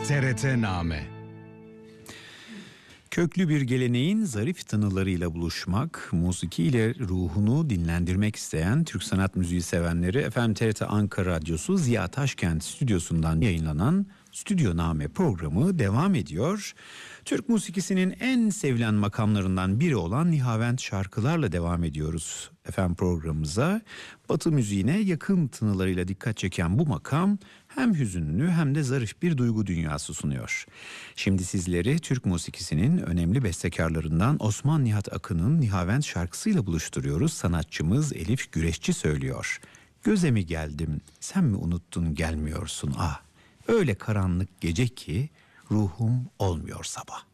TRT-Name. Köklü bir geleneğin zarif tınılarıyla buluşmak, musiki ile ruhunu dinlendirmek isteyen Türk sanat müziği sevenleri efendim TRT Ankara Radyosu Ziya Taşkent stüdyosundan yayınlanan Stüdyoname programı devam ediyor. Türk musikisinin en sevilen makamlarından biri olan Nihavent şarkılarla devam ediyoruz efendim programımıza. Batı müziğine yakın tınılarıyla dikkat çeken bu makam hem hüzünlü hem de zarif bir duygu dünyası sunuyor. Şimdi sizleri Türk musikisinin önemli bestekarlarından Osman Nihat Akın'ın Nihavent şarkısıyla buluşturuyoruz. Sanatçımız Elif Güreşçi söylüyor. Göze mi geldim, sen mi unuttun gelmiyorsun ah. Öyle karanlık gece ki ruhum olmuyor sabah.